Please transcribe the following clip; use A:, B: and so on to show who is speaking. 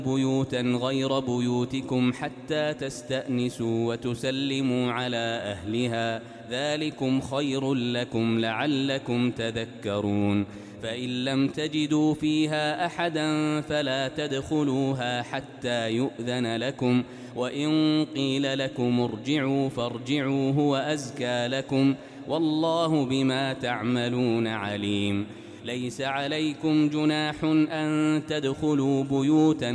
A: بيوتا غير بيوتكم حتى تستأنسوا وتسلموا على أهلها ذلكم خير لكم لعلكم تذكرون فإن لم تجدوا فيها أحدا فلا تدخلوها حتى يؤذن لكم وإن قيل لكم ارجعوا فارجعوا هو أزكى لكم والله بما تعملون عليم ليس عليكم جناح أن تدخلوا بيوتا